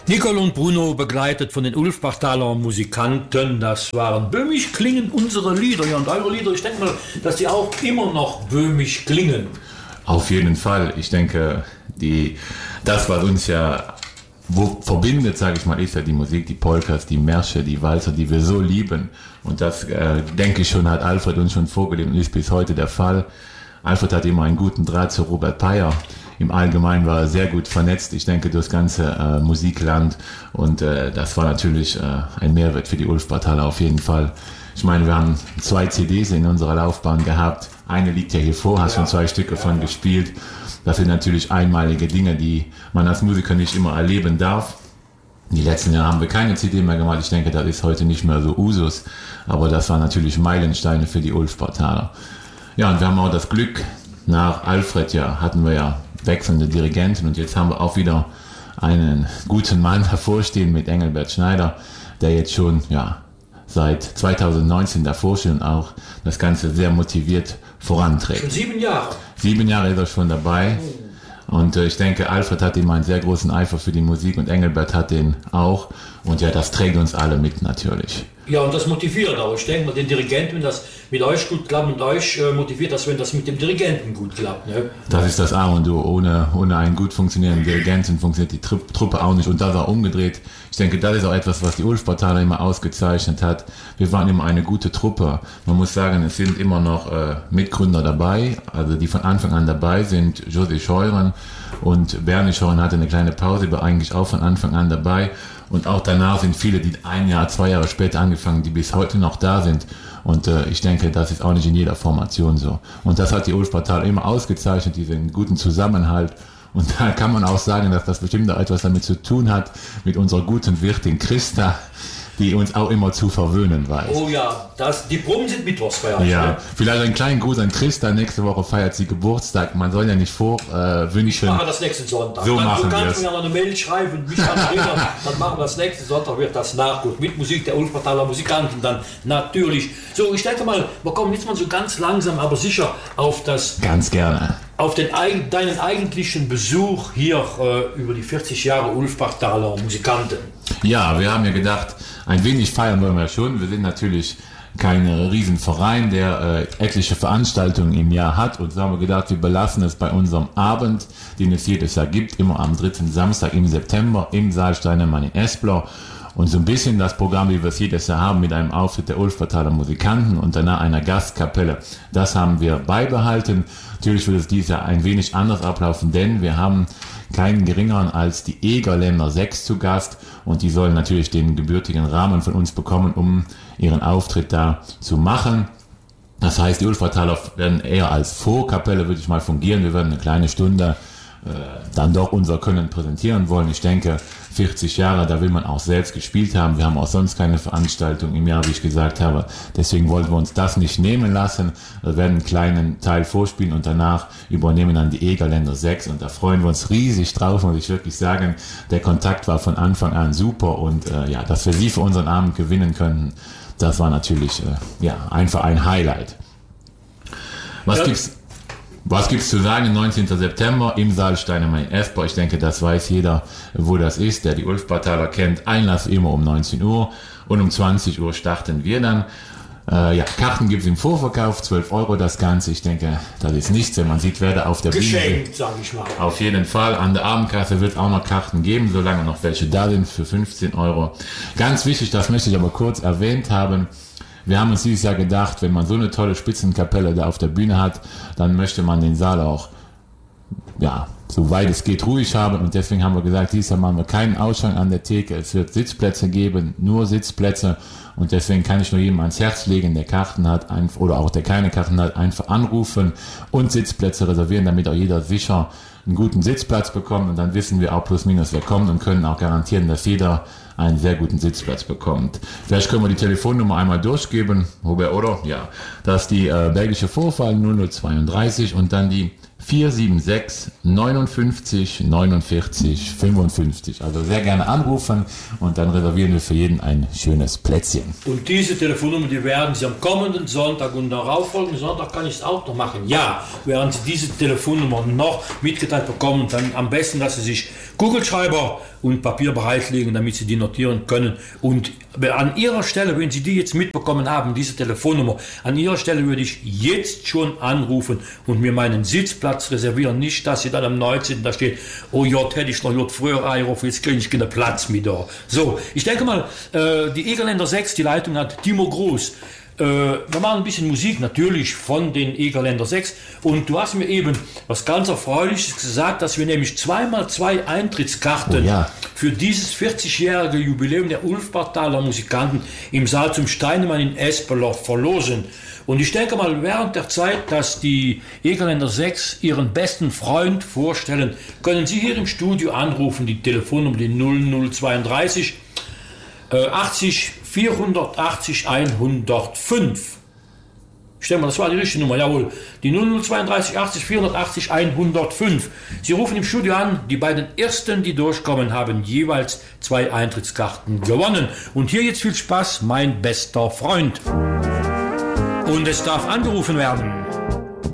Nicole und Bruno, begleitet von den Ulfbachtaler Musikanten, das waren böhmisch klingen unsere Lieder. Ja, und eure Lieder, ich denke mal, dass die auch immer noch böhmisch klingen. Auf jeden Fall. Ich denke, das, was uns ja verbindet, sage ich mal, ist ja die Musik, die Polkas, die Märsche, die Walzer, die wir so lieben. Und das, denke ich schon, hat Alfred uns schon vorgelebt und ist bis heute der Fall. Alfred hat immer einen guten Draht zu Robert Peyer. Im Allgemeinen war er sehr gut vernetzt, ich denke, durchs ganze Musikland. Und das war natürlich ein Mehrwert für die Ulfbachtaler auf jeden Fall. Ich meine, wir haben 2 CDs in unserer Laufbahn gehabt. Eine liegt ja hier vor, hast schon 2 Stücke von gespielt. Das sind natürlich einmalige Dinge, die man als Musiker nicht immer erleben darf. Die letzten Jahre haben wir keine CD mehr gemacht. Ich denke, das ist heute nicht mehr so Usus. Aber das waren natürlich Meilensteine für die Ulfbachtaler. Ja, und wir haben auch das Glück, nach Alfred hatten wir ja wechselnde Dirigenten und jetzt haben wir auch wieder einen guten Mann hervorstehen mit Engelbert Schneider, der jetzt schon seit 2019 davor steht und auch das Ganze sehr motiviert voranträgt. Schon 7 Jahre? 7 Jahre ist er schon dabei. Und ich denke, Alfred hat immer einen sehr großen Eifer für die Musik und Engelbert hat den auch. Und ja, das trägt uns alle mit natürlich. Ja, und das motiviert auch. Ich denke mal, den Dirigenten, wenn das mit euch gut klappt und euch motiviert das, wenn das mit dem Dirigenten gut klappt. Ne? Das ist das A und O. Ohne einen gut funktionierenden Dirigenten funktioniert die Truppe auch nicht. Und das auch umgedreht. Ich denke, das ist auch etwas, was die Ulfbachtaler immer ausgezeichnet hat. Wir waren immer eine gute Truppe. Man muss sagen, es sind immer noch Mitgründer dabei, also die von Anfang an dabei sind. José Scheuren und Bernie Scheuren hatte eine kleine Pause, aber eigentlich auch von Anfang an dabei. Und auch danach sind viele, die 1 Jahr, 2 Jahre später angefangen, die bis heute noch da sind. Und ich denke, das ist auch nicht in jeder Formation so. Und das hat die Ulfbachtaler immer ausgezeichnet, diesen guten Zusammenhalt. Und da kann man auch sagen, dass das bestimmt auch etwas damit zu tun hat, mit unserer guten Wirtin Christa, die uns auch immer zu verwöhnen weiß. Oh ja, die Proben sind mittwochs bei euch. Ja, ne? vielleicht einen kleinen Gruß an Christa. Nächste Woche feiert sie Geburtstag. Man soll ja nicht wünschen. Ich mache das nächsten Sonntag. So machen du wir kannst mir eine Mail schreiben, mich erinnern, dann machen wir das nächsten Sonntag, wird das nachgut. Mit Musik der Ulfbachtaler Musikanten dann natürlich. So, ich denke mal, wir kommen jetzt mal so ganz langsam, aber sicher auf das... Ganz gerne. Auf deinen eigentlichen Besuch hier über die 40 Jahre Ulfbachtaler Musikanten. Ja, wir haben ja gedacht, ein wenig feiern wollen wir schon. Wir sind natürlich kein Riesenverein, der etliche Veranstaltungen im Jahr hat. Und so haben wir gedacht, wir belassen es bei unserem Abend, den es jedes Jahr gibt, immer am 3. Samstag im September im Saal Steinemann in Espler. Und so ein bisschen das Programm, wie wir es jedes Jahr haben, mit einem Auftritt der Ulfbachtaler Musikanten und danach einer Gastkapelle, das haben wir beibehalten. Natürlich wird es dieses Jahr ein wenig anders ablaufen, denn wir haben keinen geringeren als die Egerländer 6 zu Gast und die sollen natürlich den gebürtigen Rahmen von uns bekommen, um ihren Auftritt da zu machen. Das heißt, die Ulfbachtaler werden eher als Vorkapelle, würde ich mal fungieren. Wir werden eine kleine Stunde dann doch unser Können präsentieren wollen. Ich denke, 40 Jahre, da will man auch selbst gespielt haben. Wir haben auch sonst keine Veranstaltung im Jahr, wie ich gesagt habe. Deswegen wollten wir uns das nicht nehmen lassen. Wir werden einen kleinen Teil vorspielen und danach übernehmen dann die Egerländer 6 und da freuen wir uns riesig drauf, muss ich wirklich sagen. Der Kontakt war von Anfang an super und dass wir sie für unseren Abend gewinnen können, das war natürlich einfach ein Highlight. Was gibt's zu sagen? 19. September im Saal Steinemann in Espler. Ich denke, das weiß jeder, wo das ist, der die Ulfbachtaler kennt. Einlass immer um 19 Uhr und um 20 Uhr starten wir dann. Karten gibt's im Vorverkauf, 12 Euro das Ganze. Ich denke, das ist nichts, wenn man sieht, wer da auf der Bühne ist. Geschenkt, sage ich mal. Auf jeden Fall. An der Abendkasse wird auch noch Karten geben, solange noch welche da sind, für 15 Euro. Ganz wichtig, das möchte ich aber kurz erwähnt haben. Wir haben uns dieses Jahr gedacht, wenn man so eine tolle Spitzenkapelle da auf der Bühne hat, dann möchte man den Saal auch, soweit es geht, ruhig haben. Und deswegen haben wir gesagt, dieses Jahr machen wir keinen Ausschank an der Theke. Es wird Sitzplätze geben, nur Sitzplätze. Und deswegen kann ich nur jedem ans Herz legen, der Karten hat, oder auch der keine Karten hat, einfach anrufen und Sitzplätze reservieren, damit auch jeder sicher einen guten Sitzplatz bekommt. Und dann wissen wir auch plus minus, wer kommt und können auch garantieren, dass jeder einen sehr guten Sitzplatz bekommt. Vielleicht können wir die Telefonnummer einmal durchgeben, Robert, oder? Ja. Das ist die belgische Vorwahl 0032 und dann die 476 59 49 55. Also sehr gerne anrufen und dann reservieren wir für jeden ein schönes Plätzchen. Und diese Telefonnummer, die werden Sie am kommenden Sonntag und darauffolgenden Sonntag kann ich es auch noch machen. Ja, werden Sie diese Telefonnummer noch mitgeteilt bekommen, dann am besten, dass Sie sich Kugelschreiber und Papier bereitlegen, damit Sie die notieren können. Und an Ihrer Stelle, wenn Sie die jetzt mitbekommen haben, diese Telefonnummer, an Ihrer Stelle würde ich jetzt schon anrufen und mir meinen Sitzplatz reservieren. Nicht, dass Sie dann am 19. da steht, oh Gott, hätte ich noch früher angerufen, jetzt kriege ich keinen Platz mehr da. So, ich denke mal, die Egerländer 6, die Leitung hat Timo Groß. Wir machen ein bisschen Musik natürlich von den Egerländer 6 und du hast mir eben was ganz Erfreuliches gesagt, dass wir nämlich 2x2 Eintrittskarten für dieses 40-jährige Jubiläum der Ulfpartaler Musikanten im Saal zum Steinemann in Espeler verlosen. Und ich denke mal, während der Zeit, dass die Egerländer 6 ihren besten Freund vorstellen, können Sie hier im Studio anrufen, die Telefonnummer die 0032 80 480 105. Ich denke mal, das war die richtige Nummer, jawohl. Die 0032 80 480 105. Sie rufen im Studio an, die beiden Ersten, die durchkommen, haben jeweils 2 Eintrittskarten gewonnen. Und hier jetzt viel Spaß, mein bester Freund. Und es darf angerufen werden.